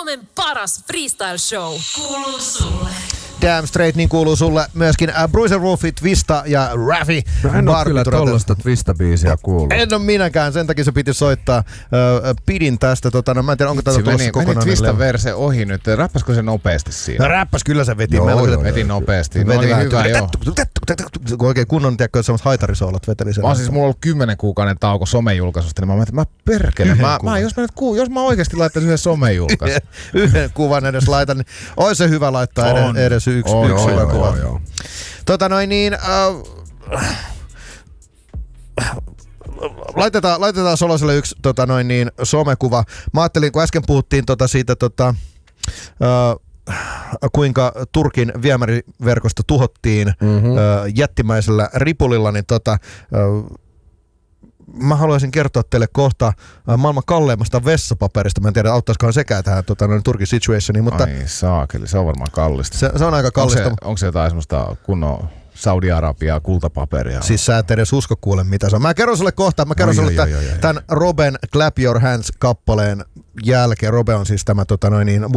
Suomen paras freestyle show kuuluu sulle. Damn straight, niin kuuluu sulle myöskin Bruiser Wolfi, Twista ja Raffi. En oo kyllä tollaista Twista-biisiä kuullut. En oo minäkään, sen takia se piti soittaa. Pidin tästä, mä en tiedä, onko tätä tulossa kokonaan. Meni Twistan verse ohi nyt, räppäskö se nopeasti siinä? No räppäs, kyllä se veti. Veti nopeasti. No oli hyvä, joo. Kun oikein kunnon, tiedätkö, semmoset haitarisoolat veteli sen. Mä oon siis, mulla on ollut 10 kuukauden tauko somejulkaisusta, niin mä mietin, että mä perkele. Jos mä oikeesti laittaisin yhden somejulkaisun. Yhden kuvan edes laitan, niin ois se hyvä laittaa edes yksi hyvä kuva. Laitetaan Soloselle yksi somekuva. Mä ajattelin, kun äsken puhuttiin siitä kuinka Turkin viemäriverkosto tuhottiin jättimäisellä ripulilla, niin mä haluaisin kertoa teille kohta maailman kalleimmasta vessapaperista. Mä en tiedä, auttaisikohan sekään tähän Turkin situationiin, mutta... Ai saakeli, se on varmaan kallista. Se on aika kallista. Onko se jotain semmoista kunnon Saudi-Arabiaa kultapaperia? Siis sä et edes usko kuule mitä se on. Mä kerron sulle kohta, tämän Roben Clap Your Hands -kappaleen jälkeen. Robe on siis tämä